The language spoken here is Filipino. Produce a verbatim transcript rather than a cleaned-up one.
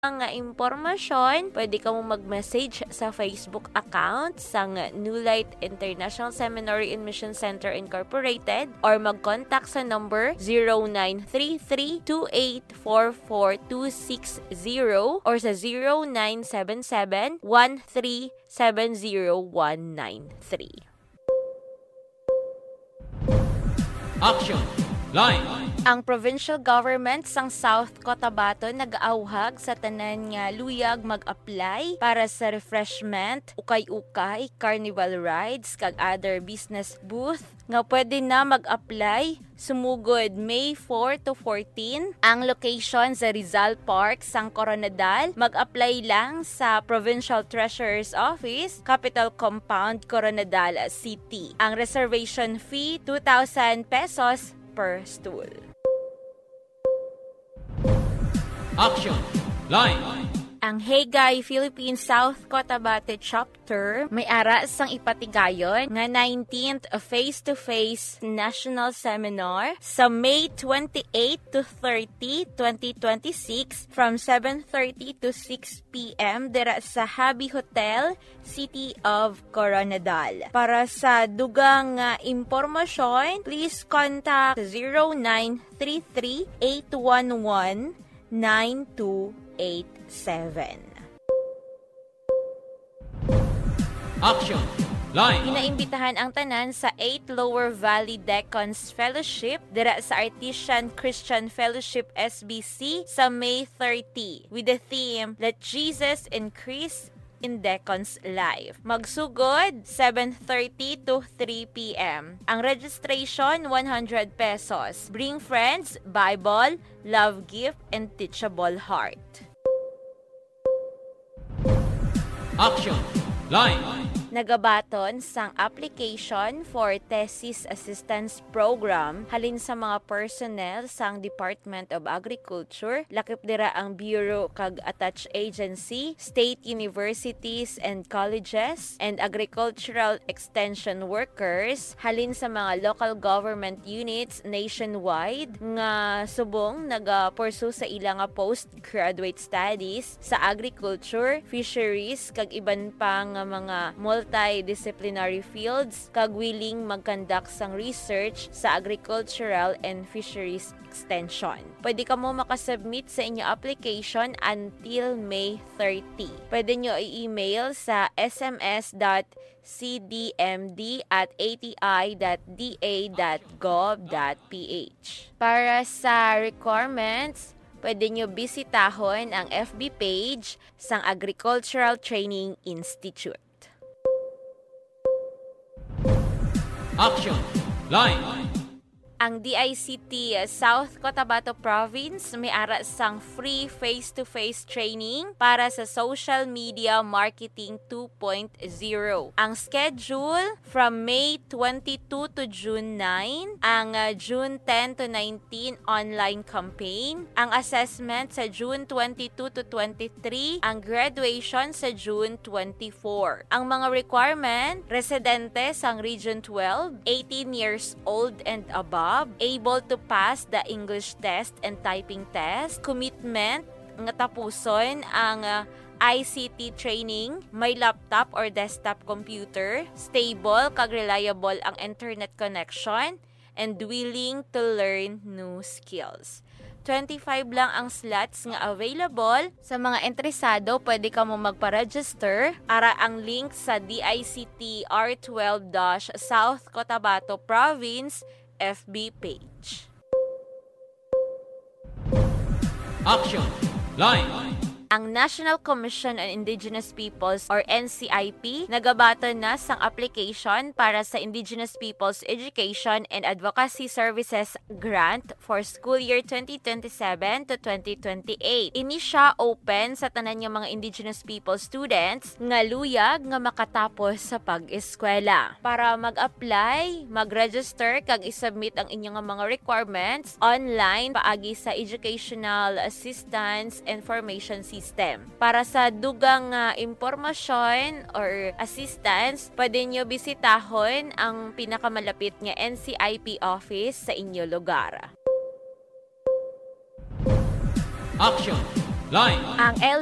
Nga impormasyon, pwede ka mo mag-message sa Facebook account sang New Light International Seminary and Mission Center Incorporated or mag-contact sa number zero nine three three, two eight four four two six zero or sa zero nine seven seven, one three seven zero one nine three. Action! Line! Ang provincial government sang South Cotabato nag-auhag sa tanan nga luyag mag-apply para sa refreshment, ukay-ukay, carnival rides, kag other business booth nga pwede na mag-apply sumugod May four to fourteen. Ang location sa Rizal Park sang Coronadal, mag-apply lang sa Provincial Treasurer's Office, Capital Compound, Coronadal City. Ang reservation fee two thousand pesos per stool. Action! Line! Ang Hagay Philippine South Cotabato Chapter may ara sang ipatigayon nga nineteenth face-to-face national seminar sa May twenty-eighth to thirtieth, twenty twenty-six from seven thirty to six p.m. dira sa Habi Hotel, City of Coronadal. Para sa dugang uh, impormasyon, please contact zero nine three three, eight one one, nine two eight seven. Action! Line! Inaimbitahan ang tanan sa eighth Lower Valley Deacons Fellowship dira sa Artesian Christian Fellowship S B C sa May thirtieth with the theme Let Jesus Increase in Deacons Life. Magsugod seven thirty to three p.m. Ang registration one hundred pesos. Bring friends, Bible, love gift, and teachable heart. Action! Line! Nagabaton sang application for Thesis Assistance Program halin sa mga personnel sang Department of Agriculture, lakip dira ang Bureau kag attached agency, state universities and colleges, and agricultural extension workers halin sa mga local government units nationwide nga subong naga-pursue sa ilang postgraduate studies sa agriculture, fisheries kag iban pang mga multidisciplinary fields kag willing mag-conduct sang research sa agricultural and fisheries extension. Pwede ka mo makasubmit sa inyo application until May thirtieth. Pwede nyo i-email sa s m s dot c d m d at a t i dot d a dot gov dot p h. Para sa requirements, pwede nyo bisitahon ang F B page sang Agricultural Training Institute. Action! Line! Ang D I C T South Cotabato Province may ara sang free face-to-face training para sa Social Media Marketing two point oh. Ang schedule from May twenty-second to June ninth, ang uh, June tenth to nineteenth online campaign, ang assessment sa June twenty-second to twenty-third, ang graduation sa June twenty-fourth. Ang mga requirement, residente sang Region twelve, eighteen years old and above, able to pass the English test and typing test, commitment nga tapuson ang uh, I C T training, may laptop or desktop computer, stable kag reliable ang internet connection, and willing to learn new skills. twenty-five lang ang slots nga available. Sa mga interesado, pwede ka mo magpa-register. Ara ang link sa D I C T R twelve South Cotabato Province F B page. Action! Line! Ang National Commission on Indigenous Peoples or N C I P nagabaton na sang application para sa Indigenous Peoples Education and Advocacy Services Grant for school year twenty twenty-seven to twenty twenty-eight. Ini siya open sa tanan nga mga Indigenous People students nga luyag nga makatapos sa pag-eskwela. Para mag-apply, mag-register kag isubmit ang inyong mga requirements online paagi sa Educational Assistance Information System. System. Para sa dugang uh, impormasyon or assistance, pwede nyo bisitahon ang pinakamalapit nga N C I P office sa inyo lugar. Action! Line. Ang